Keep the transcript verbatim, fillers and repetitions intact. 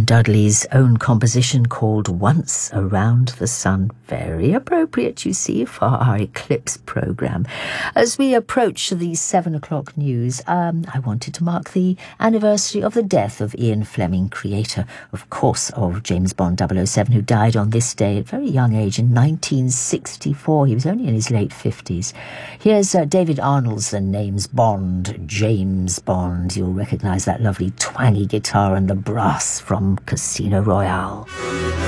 Dudley's own composition called Once Around the Sun. Very appropriate, you see, for our Eclipse programme. As we approach the seven o'clock news, um, I wanted to mark the anniversary of the death of Ian Fleming, creator, of course, of James Bond double oh seven, who died on this day at a very young age in nineteen sixty-four. He was only in his late fifties. Here's uh, David Arnold's The Name's Bond, James Bond. You'll recognise that lovely twangy guitar and the brass from Casino Royale.